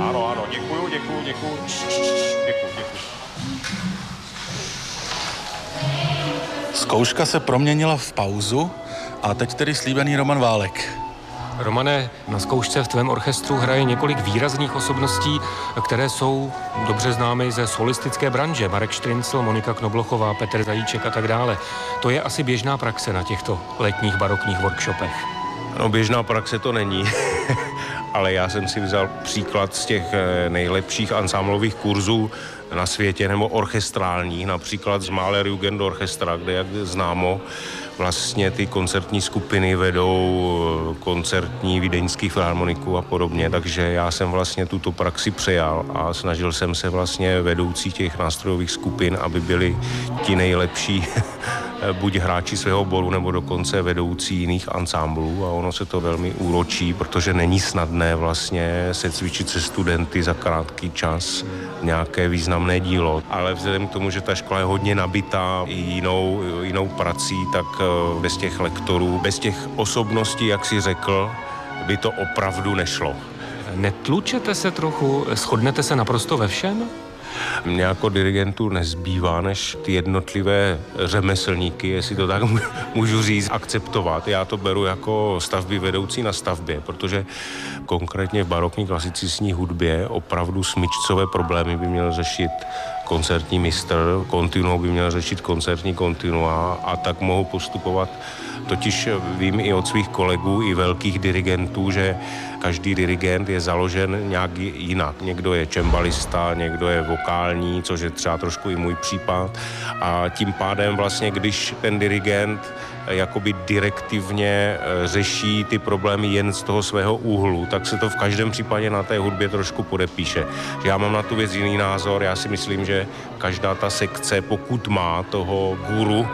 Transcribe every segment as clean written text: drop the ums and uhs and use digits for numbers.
Ano, děkuju. Děkuju. Zkouška se proměnila v pauzu a teď tedy slíbený Roman Válek. Romane, na zkoušce v tvém orchestru hraje několik výrazných osobností, které jsou dobře známy ze solistické branže. Marek Štryncl, Monika Knoblochová, Petr Zajíček a tak dále. To je asi běžná praxe na těchto letních barokních workshopech. No, běžná praxe to není, ale já jsem si vzal příklad z těch nejlepších ansámblových kurzů na světě, nebo orchestrálních, například z Mahler Jugendorchestra, kde, jak známo, vlastně ty koncertní skupiny vedou koncertní vídeňský filharmoniků a podobně, takže já jsem vlastně tuto praxi přejal a snažil jsem se vlastně vedoucí těch nástrojových skupin, aby byli ti nejlepší buď hráči svého oboru, nebo dokonce vedoucí jiných ansámblů, a ono se to velmi úročí, protože není snadné vlastně se cvičit se studenty za krátký čas nějaké významné dílo. Ale vzhledem k tomu, že ta škola je hodně nabitá i jinou prací, tak bez těch lektorů, bez těch osobností, jak si řekl, by to opravdu nešlo. Netlučete se trochu? Shodnete se naprosto ve všem? Mně jako dirigentu nezbývá, než ty jednotlivé řemeslníky, jestli to tak můžu říct, akceptovat. Já to beru jako stavby vedoucí na stavbě, protože konkrétně v barokní klasicistní hudbě opravdu smyčcové problémy by měl řešit koncertní mistr, kontinuum by měl řešit koncertní kontinua, a tak mohou postupovat. Totiž vím i od svých kolegů, i velkých dirigentů, že každý dirigent je založen nějak jinak. Někdo je čembalista, někdo je vokální, což je třeba trošku i můj případ. A tím pádem vlastně, když ten dirigent jakoby direktivně řeší ty problémy jen z toho svého úhlu, tak se to v každém případě na té hudbě trošku podepíše. Já mám na tu věc jiný názor, já si myslím, že každá ta sekce, pokud má toho guru,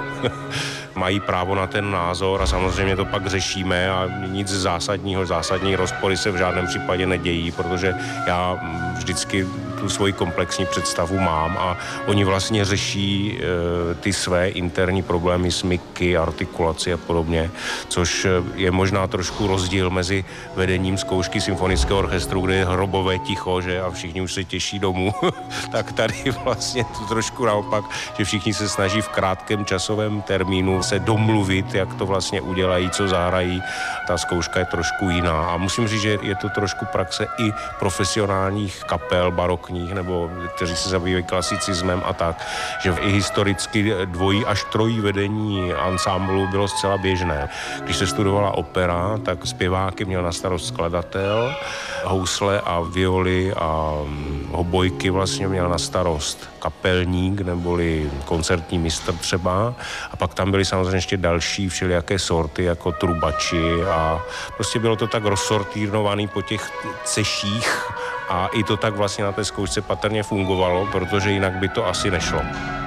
mají právo na ten názor, a samozřejmě to pak řešíme a nic zásadní rozpory se v žádném případě nedějí, protože já vždycky tu svoji komplexní představu mám a oni vlastně řeší ty své interní problémy, smyky, artikulaci a podobně, což je možná trošku rozdíl mezi vedením zkoušky symfonického orchestru, kde je hrobové ticho, že, a všichni už se těší domů, tak tady vlastně to trošku naopak, že všichni se snaží v krátkém časovém termínu se domluvit, jak to vlastně udělají, co zahrají. Ta zkouška je trošku jiná a musím říct, že je to trošku praxe i profesionálních kapel barokních, nebo kteří se zabývají klasicismem a tak, že i historicky dvojí až trojí vedení ansámblu bylo zcela běžné. Když se studovala opera, tak zpěváky měl na starost skladatel, housle a violy a hobojky vlastně měl na starost kapelník neboli koncertní mistr třeba, a pak tam byly samozřejmě ještě další všelijaké sorty jako trubači a prostě bylo to tak rozsortírovaný po těch ceších a i to tak vlastně na té zkoušce patrně fungovalo, protože jinak by to asi nešlo.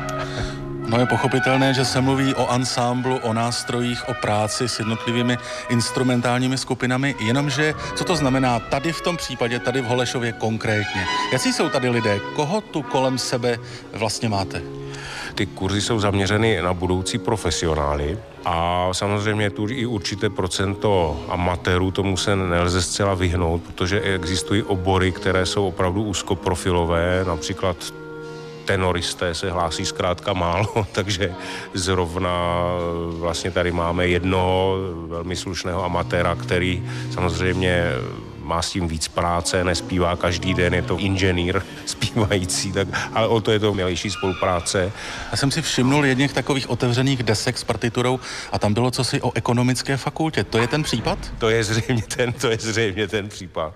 No, je pochopitelné, že se mluví o ansámblu, o nástrojích, o práci s jednotlivými instrumentálními skupinami, jenomže co to znamená tady v tom případě, tady v Holešově konkrétně? Jaký jsou tady lidé? Koho tu kolem sebe vlastně máte? Ty kurzy jsou zaměřeny na budoucí profesionály a samozřejmě je tu i určité procento amatérů, tomu se nelze zcela vyhnout, protože existují obory, které jsou opravdu úzkoprofilové, například tenoristé se hlásí zkrátka málo, takže zrovna vlastně tady máme jednoho velmi slušného amatéra, který samozřejmě má s tím víc práce, nespívá každý den, je to inženýr zpívající, tak, ale o to je to milejší spolupráce. Já jsem si všimnul jedných takových otevřených desek s partiturou a tam bylo cosi o ekonomické fakultě. To je ten případ? To je zřejmě ten případ.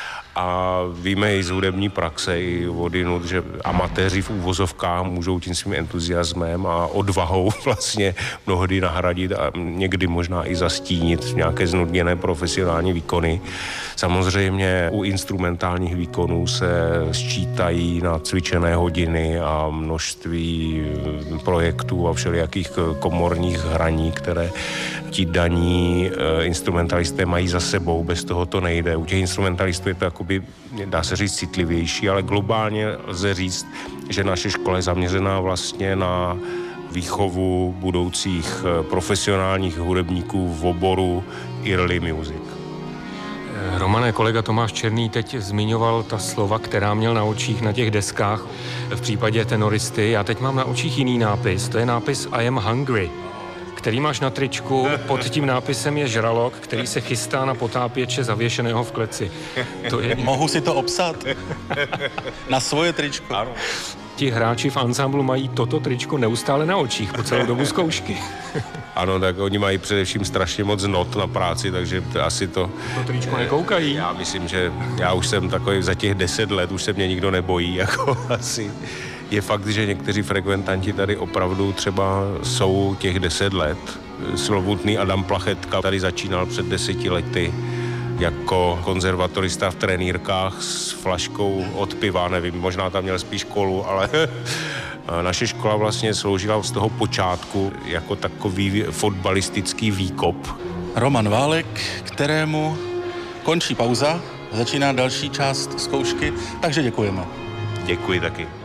A víme i z hudební praxe, i odinut, že amatéři v úvozovkách můžou tím svým entuziasmem a odvahou vlastně mnohdy nahradit a někdy možná i zastínit nějaké znudněné profesionální výkony. Samozřejmě u instrumentálních výkonů se sčítají na cvičené hodiny a množství projektů a všelijakých komorních hraní, které ti daní instrumentalisté mají za sebou, bez toho to nejde. U těch instrumentalistů je to jakoby, dá se říct, citlivější, ale globálně lze říct, že naše škola je zaměřená vlastně na výchovu budoucích profesionálních hudebníků v oboru early music. Romane, kolega Tomáš Černý teď zmiňoval ta slova, která měl na očích na těch deskách v případě tenoristy. Já teď mám na očích jiný nápis, to je nápis I am hungry, který máš na tričku, pod tím nápisem je žralok, který se chystá na potápěče zavěšeného v kleci. To je... Mohu si to obsat na svoje tričko? Ano. Ti hráči v ansámblu mají toto tričko neustále na očích po celou dobu zkoušky. Ano, tak oni mají především strašně moc not na práci, takže asi to... To tričko nekoukají. Já myslím, že já už jsem takový za těch 10 let, už se mě nikdo nebojí, jako asi. Je fakt, že někteří frekventanti tady opravdu třeba jsou těch 10 let. Slovutný Adam Plachetka tady začínal před 10 lety jako konzervatorista v trenýrkách s flaškou od piva, nevím, možná tam měl spíš kolu, ale naše škola vlastně sloužila z toho počátku jako takový fotbalistický výkop. Roman Válek, kterému končí pauza, začíná další část zkoušky, takže děkujeme. Děkuji taky.